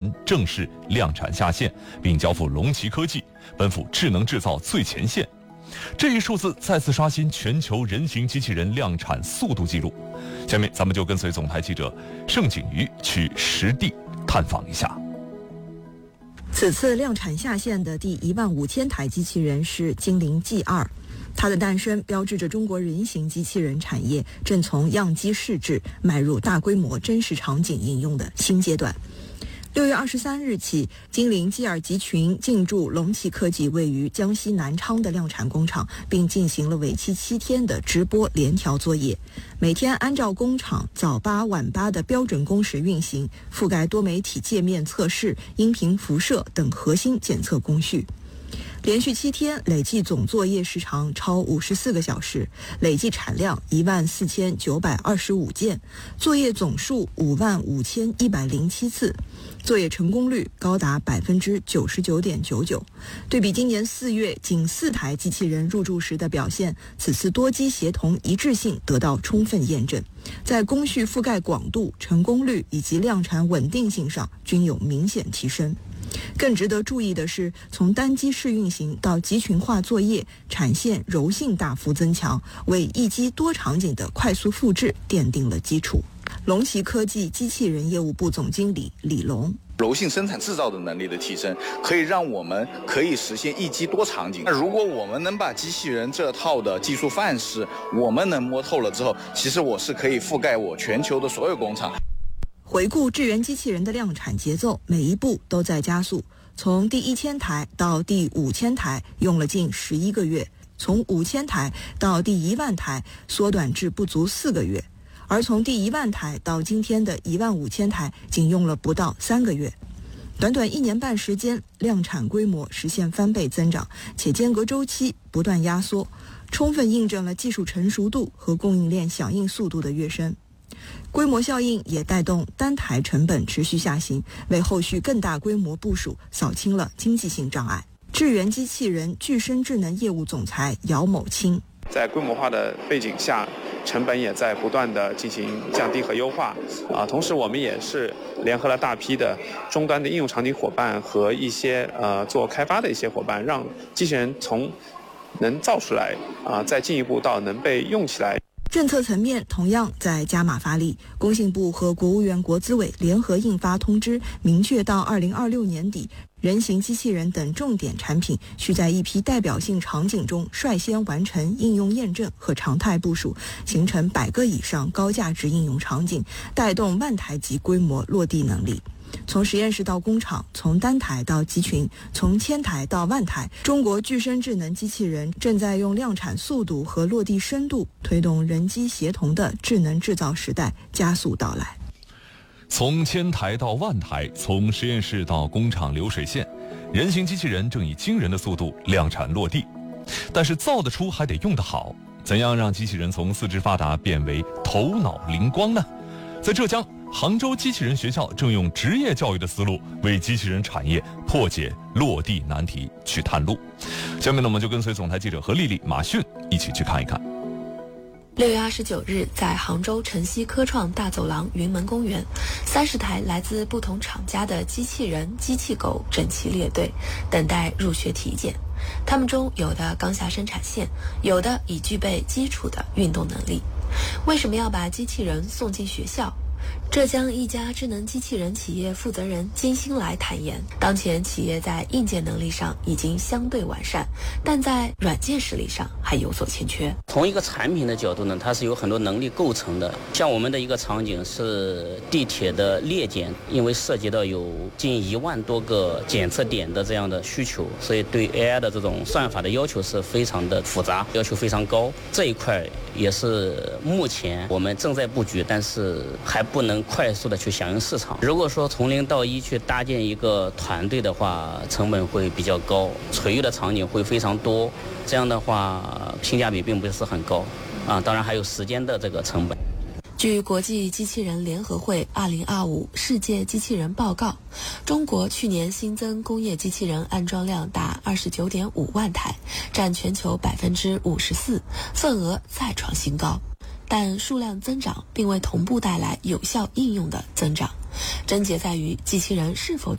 人正式量产下线，并交付龙旗科技，奔赴智能制造最前线。这一数字再次刷新全球人形机器人量产速度记录。下面咱们就跟随总台记者盛景瑜去实地探访一下。 此次量产下线的第15000台机器人是精灵 G2， 它的诞生标志着中国人形机器人产业正从样机试制迈入大规模真实场景应用的新阶段。6月23日起，精灵 G2 集群进驻龙旗科技位于江西南昌的量产工厂，并进行了为期7天的直播联调作业，每天按照工厂早8晚8的标准工时运行，覆盖多媒体界面测试、音频辐射等核心检测工序。连续7天，累计总作业时长超54个小时，累计产量14925件，作业总数55107次，作业成功率高达99.99%。对比今年4月仅4台机器人入驻时的表现，此次多机协同一致性得到充分验证，在工序覆盖广度、成功率以及量产稳定性上均有明显提升。更值得注意的是，从单机试运行到集群化作业，产线柔性大幅增强，为一机多场景的快速复制奠定了基础。龙旗科技机器人业务部总经理李龙： 柔性生产制造的能力的提升，可以让我们可以实现一机多场景。那如果我们能把机器人这套的技术范式我们能摸透了之后，其实我是可以覆盖我全球的所有工厂。 回顾智源机器人的量产节奏，每一步都在加速。从第1000台到第5000台用了近11个月，从5000台到第1万台缩短至不足4个月，而从第1万台到今天的15000台仅用了不到3个月。短短1年半时间，量产规模实现翻倍增长，且间隔周期不断压缩，充分印证了技术成熟度和供应链响应速度的跃升。规模效应也带动单台成本持续下行，为后续更大规模部署扫清了经济性障碍。智源机器人具身智能业务总裁姚某清： 在规模化的背景下，成本也在不断的进行降低和优化同时我们也是联合了大批的终端的应用场景伙伴和一些做开发的一些伙伴，让机器人从能造出来再进一步到能被用起来。 政策层面同样在加码发力，工信部和国务院国资委联合印发通知，明确到2026年底，人形机器人等重点产品需在一批代表性场景中率先完成应用验证和常态部署，形成100个以上高价值应用场景，带动万台级规模落地能力。从实验室到工厂，从单台到集群，从1000台到万台，中国具身智能机器人正在用量产速度和落地深度推动人机协同的智能制造时代加速到来。 从1000台到万台，从实验室到工厂流水线，人形机器人正以惊人的速度量产落地。但是造得出还得用得好，怎样让机器人从四肢发达变为头脑灵光呢？在浙江杭州机器人学校正用职业教育的思路为机器人产业破解落地难题去探路。下面呢，我们就跟随总台记者何丽丽、马迅一起去看一看。 6月29日，在杭州晨曦科创大走廊云门公园，30台来自不同厂家的机器人、机器狗整齐列队，等待入学体检。他们中有的刚下生产线，有的已具备基础的运动能力。为什么要把机器人送进学校？浙江一家智能机器人企业负责人金星来坦言，当前企业在硬件能力上已经相对完善，但在软件实力上还有所欠缺。 从一个产品的角度呢，它是有很多能力构成的。像我们的一个场景是地铁的列检，因为涉及到有近1万多个检测点的这样的需求，所以对 AI 的这种算法的要求是非常的复杂，要求非常高。这一块也是目前我们正在布局，但是还不能快速的去响应市场。如果说从0到1去搭建一个团队的话，成本会比较高，垂直的场景会非常多，这样的话性价比并不是很高当然还有时间的这个成本。 据国际机器人联合会2025世界机器人报告，中国去年新增工业机器人安装量达29.5万台，占全球54%，份额再创新高。但数量增长并未同步带来有效应用的增长，症结在于机器人是否